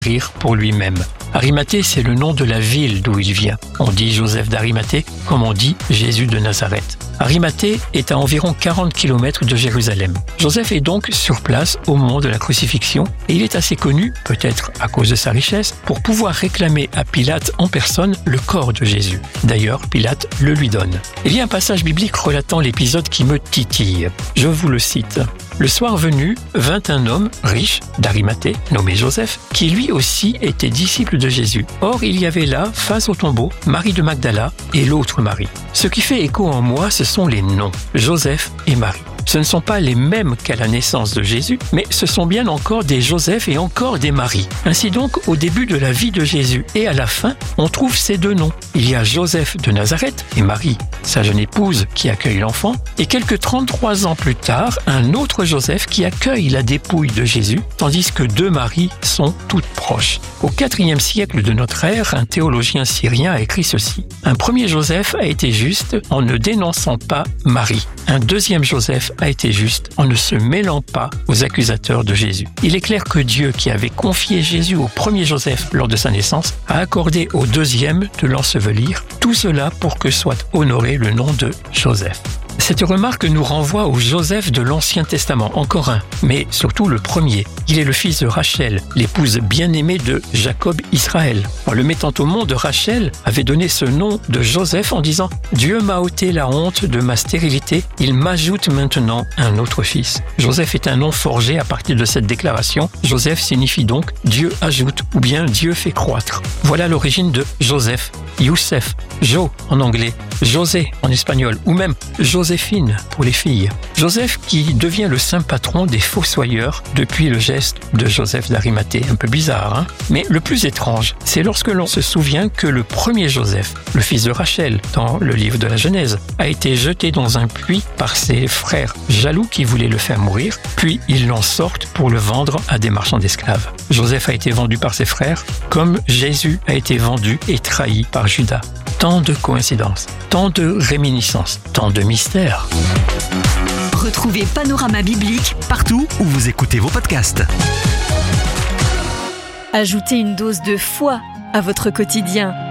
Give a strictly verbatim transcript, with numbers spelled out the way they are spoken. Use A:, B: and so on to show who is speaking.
A: rire pour lui-même. Arimathée, c'est le nom de la ville d'où il vient. On dit Joseph d'Arimathée, comme on dit Jésus de Nazareth. Arimathée est à environ quarante kilomètres de Jérusalem. Joseph est donc sur place au moment de la crucifixion et il est assez connu, peut-être à cause de sa richesse, pour pouvoir réclamer à Pilate en personne le corps de Jésus. D'ailleurs, Pilate le lui donne. Il y a un passage biblique relatant l'épisode qui me titille. Je vous le cite. Le soir venu, vint un homme riche d'Arimathée, nommé Joseph, qui lui aussi était disciple de Jésus. Or, il y avait là, face au tombeau, Marie de Magdala et l'autre Marie. Ce qui fait écho en moi, ce sont les noms, Joseph et Marie. Ce ne sont pas les mêmes qu'à la naissance de Jésus, mais ce sont bien encore des Joseph et encore des Marie. Ainsi donc, au début de la vie de Jésus et à la fin, on trouve ces deux noms. Il y a Joseph de Nazareth et Marie, sa jeune épouse, qui accueille l'enfant, et quelques trente-trois ans plus tard, un autre Joseph qui accueille la dépouille de Jésus, tandis que deux Maries sont toutes proches. Au quatrième siècle de notre ère, un théologien syrien a écrit ceci. Un premier Joseph a été juste en ne dénonçant pas Marie. Un deuxième Joseph a été juste en ne se mêlant pas aux accusateurs de Jésus. Il est clair que Dieu, qui avait confié Jésus au premier Joseph lors de sa naissance, a accordé au deuxième de l'ensevelir, tout cela pour que soit honoré le nom de Joseph. Cette remarque nous renvoie au Joseph de l'Ancien Testament, encore un, mais surtout le premier. Il est le fils de Rachel, l'épouse bien-aimée de Jacob Israël. En le mettant au monde, Rachel avait donné ce nom de Joseph en disant « Dieu m'a ôté la honte de ma stérilité, il m'ajoute maintenant un autre fils ». Joseph est un nom forgé à partir de cette déclaration. Joseph signifie donc « Dieu ajoute » ou bien « Dieu fait croître ». Voilà l'origine de Joseph, Youssef, Jo en anglais, José en espagnol ou même Joséphine pour les filles. Joseph qui devient le saint patron des fossoyeurs depuis le geste de Joseph d'Arimathée. Un peu bizarre, hein? Mais le plus étrange, c'est lorsque l'on se souvient que le premier Joseph, le fils de Rachel, dans le livre de la Genèse, a été jeté dans un puits par ses frères jaloux qui voulaient le faire mourir, puis ils l'en sortent pour le vendre à des marchands d'esclaves. Joseph a été vendu par ses frères, comme Jésus a été vendu et trahi par Judas. Tant de coïncidences, tant de réminiscences, tant de mystères.
B: Retrouvez Panorama Biblique
C: partout où vous écoutez vos podcasts.
B: Ajoutez une dose de foi à votre quotidien.